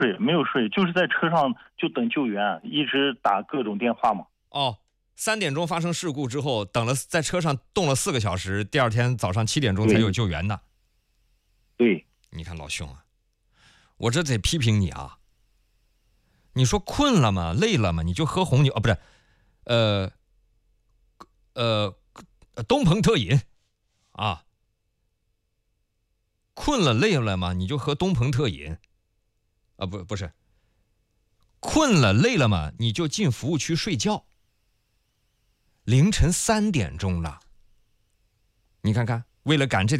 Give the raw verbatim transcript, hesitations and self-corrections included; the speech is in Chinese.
睡，没有睡，就是在车上就等救援，一直打各种电话嘛。 哦，三点钟发生事故之后，等了在车上冻了四个小时，第二天早上七点钟才有救援的。 对， 你看老兄啊，我这得批评你啊。你说困了吗？累了吗？你就喝红酒啊，不是，呃，呃，东鹏特饮啊。困了累了吗？你就喝东鹏特饮啊，不不是。困了累了吗？你就进服务区睡觉。凌晨三点钟了，你看看，为了赶这点